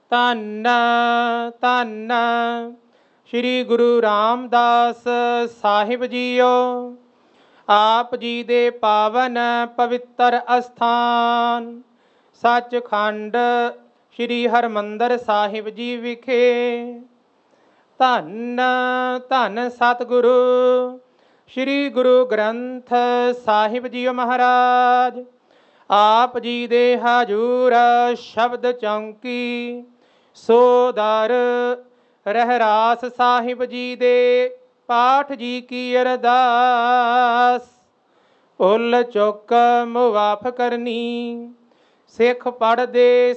ਧੰਨ ਧੰਨ ਸ਼੍ਰੀ ਗੁਰੂ ਰਾਮਦਾਸ ਸਾਹਿਬ ਜੀਓ। ਆਪ ਜੀ ਦੇ ਪਾਵਨ ਪਵਿੱਤਰ ਅਸਥਾਨ ਸੱਚਖੰਡ ਸ਼੍ਰੀ ਹਰਿਮੰਦਰ ਸਾਹਿਬ ਜੀ ਵਿਖੇ ਧੰਨ ਧੰਨ ਸਤਿਗੁਰੂ ਸ਼੍ਰੀ ਗੁਰੂ ਗ੍ਰੰਥ ਸਾਹਿਬ ਜੀ ਮਹਾਰਾਜ ਆਪ ਜੀ ਦੇ ਹਜੂਰ ਸ਼ਬਦ ਚੌਂਕੀ ਸੋਦਰ ਰਹਿਰਾਸ ਸਾਹਿਬ ਜੀ ਦੇ ਪਾਠ ਜੀ ਕੀ ਅਰਦਾਸ। ਭੁੱਲ ਚੁੱਕ ਮੁਆਫ ਕਰਨੀ, ਸਿੱਖ ਪੜ੍ਹਦੇ